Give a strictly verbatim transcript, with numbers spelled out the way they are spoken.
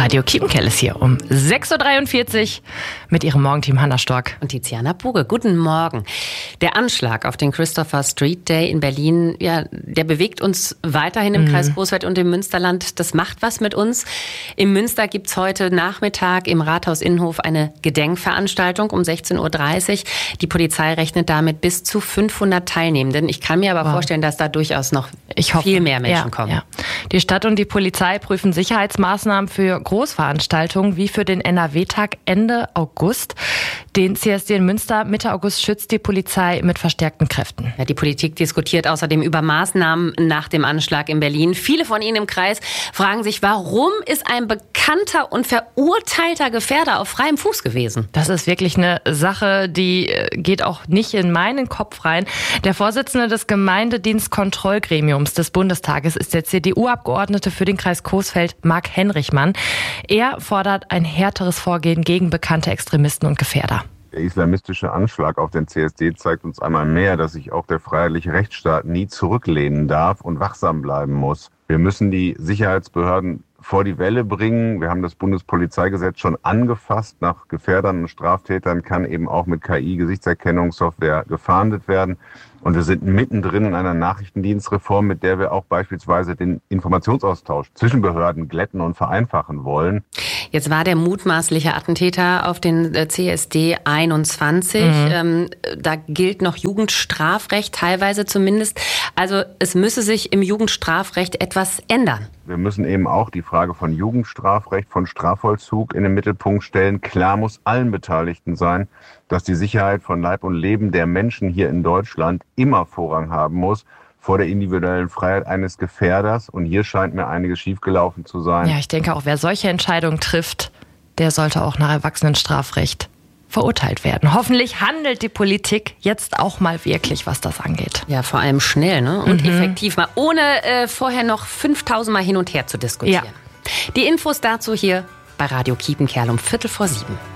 Radio Kiepenkerl ist hier um sechs Uhr dreiundvierzig mit ihrem Morgenteam Hanna Stork und Tiziana Buge. Guten Morgen. Der Anschlag auf den Christopher Street Day in Berlin, ja, der bewegt uns weiterhin im mhm. Kreis Coesfeld und im Münsterland. Das macht was mit uns. Im Münster gibt's heute Nachmittag im Rathaus Innenhof eine Gedenkveranstaltung um sechzehn Uhr dreißig. Die Polizei rechnet damit bis zu fünfhundert Teilnehmenden. Ich kann mir aber wow. vorstellen, dass da durchaus noch ich hoffe, viel mehr Menschen ja, kommen. Ja. Die Stadt und die Polizei prüfen Sicherheitsmaßnahmen für Großveranstaltungen wie für den N R W-Tag Ende August. Den C S D in Münster Mitte August schützt die Polizei mit verstärkten Kräften. Ja, die Politik diskutiert außerdem über Maßnahmen nach dem Anschlag in Berlin. Viele von Ihnen im Kreis fragen sich, warum ist ein bekannter und verurteilter Gefährder auf freiem Fuß gewesen? Das ist wirklich eine Sache, die geht auch nicht in meinen Kopf rein. Der Vorsitzende des Gemeindedienstkontrollgremiums des Bundestages ist der C D U-Abgeordnete für den Kreis Coesfeld, Marc Henrichmann. Er fordert ein härteres Vorgehen gegen bekannte Extremisten und Gefährder. Der islamistische Anschlag auf den C S D zeigt uns einmal mehr, dass sich auch der freiheitliche Rechtsstaat nie zurücklehnen darf und wachsam bleiben muss. Wir müssen die Sicherheitsbehörden vor die Welle bringen. Wir haben das Bundespolizeigesetz schon angefasst. Nach Gefährdern und Straftätern kann eben auch mit K I-Gesichtserkennungssoftware gefahndet werden. Und wir sind mittendrin in einer Nachrichtendienstreform, mit der wir auch beispielsweise den Informationsaustausch zwischen Behörden glätten und vereinfachen wollen. Jetzt war der mutmaßliche Attentäter auf den C S D einundzwanzig. Mhm. Ähm, da gilt noch Jugendstrafrecht, teilweise zumindest. Also es müsse sich im Jugendstrafrecht etwas ändern. Wir müssen eben auch die Frage von Jugendstrafrecht, von Strafvollzug in den Mittelpunkt stellen. Klar muss allen Beteiligten sein, dass die Sicherheit von Leib und Leben der Menschen hier in Deutschland immer Vorrang haben muss vor der individuellen Freiheit eines Gefährders. Und hier scheint mir einiges schiefgelaufen zu sein. Ja, ich denke auch, wer solche Entscheidungen trifft, der sollte auch nach Erwachsenenstrafrecht verurteilt werden. Hoffentlich handelt die Politik jetzt auch mal wirklich, was das angeht. Ja, vor allem schnell, ne? Und mhm. effektiv mal, ohne äh, vorher noch fünftausend Mal hin und her zu diskutieren. Ja. Die Infos dazu hier bei Radio Kiepenkerl um Viertel vor sieben.